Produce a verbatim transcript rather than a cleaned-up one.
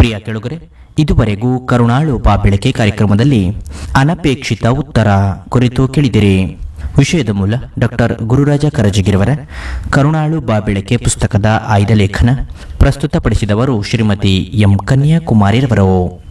ಪ್ರಿಯ ಕೆಳಗರೆ, ಇದುವರೆಗೂ ಕರುಣಾಳು ಬಾ ಬೆಳಕೆ ಕಾರ್ಯಕ್ರಮದಲ್ಲಿ ಅನಪೇಕ್ಷಿತ ಉತ್ತರ ಕುರಿತು ಕೇಳಿದಿರಿ. ವಿಷಯದ ಮೂಲ ಡಾಕ್ಟರ್ ಗುರುರಾಜ ಕರಜಗಿರವರ ಕರುಣಾಳು ಬಾ ಬೆಳಕೆ ಪುಸ್ತಕದ ಆಯ್ದ ಲೇಖನ. ಪ್ರಸ್ತುತಪಡಿಸಿದವರು ಶ್ರೀಮತಿ ಎಂ ಕನ್ಯಾಕುಮಾರಿರವರು.